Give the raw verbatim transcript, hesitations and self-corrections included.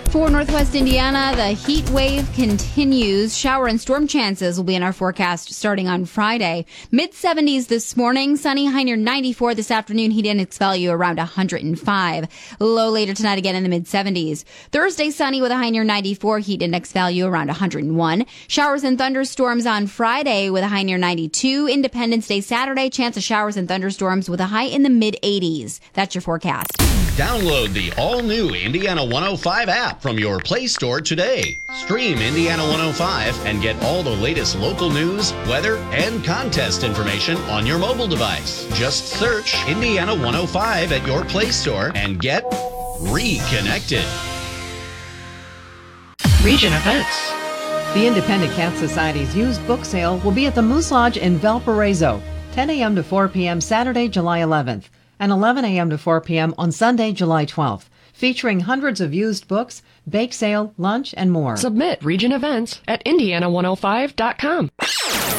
For Northwest Indiana, the heat wave continues. Shower and storm chances will be in our forecast starting on Friday. mid seventies this morning, sunny, high near ninety-four. This afternoon, heat index value around one hundred five. Low later tonight again in the mid seventies. Thursday, sunny with a high near ninety-four, heat index value around one hundred one. Showers and thunderstorms on Friday with a high near ninety-two. Independence Day Saturday, chance of showers and thunderstorms with a high in the mid eighties. That's your forecast. Download the all-new Indiana one oh five app from your Play Store today. Stream Indiana one oh five and get all the latest local news, weather, and contest information on your mobile device. Just search Indiana one oh five at your Play Store and get reconnected. Region events. The Independent Cat Society's used book sale will be at the Moose Lodge in Valparaiso, ten a.m. to four p.m. Saturday, July eleventh, and eleven a.m. to four p.m. on Sunday, July twelfth, featuring hundreds of used books, bake sale, lunch, and more. Submit region events at indiana one oh five dot com.